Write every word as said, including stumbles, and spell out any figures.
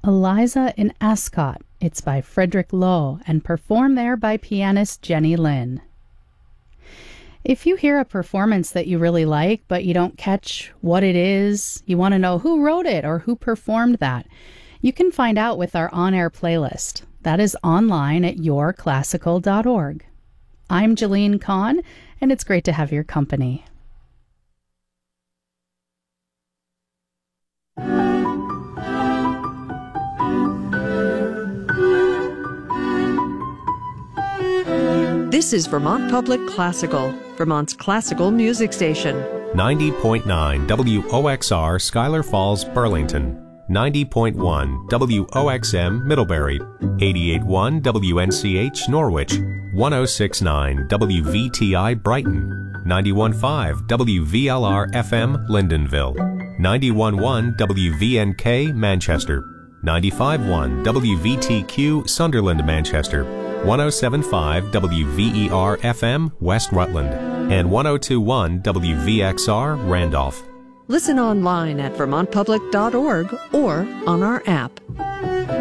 Eliza in Ascot. It's by Frederick Lowe and performed there by pianist Jenny Lin. If you hear a performance that you really like, but you don't catch what it is, you want to know who wrote it or who performed that, you can find out with our on-air playlist. That is online at your classical dot org. I'm Jeline Kahn, and it's great to have your company. This is Vermont Public Classical, Vermont's classical music station. ninety point nine W O X R Schuyler Falls, Burlington. ninety point one W O X M Middlebury. eighty-eight point one W N C H Norwich. one oh six point nine W V T I Brighton. ninety-one point five W V L R F M Lyndonville. ninety-one point one W V N K Manchester. ninety-five point one W V T Q Sunderland, Manchester. one oh seven point five W V E R F M West Rutland. And one oh two point one W V X R Randolph. Listen online at vermont public dot org or on our app.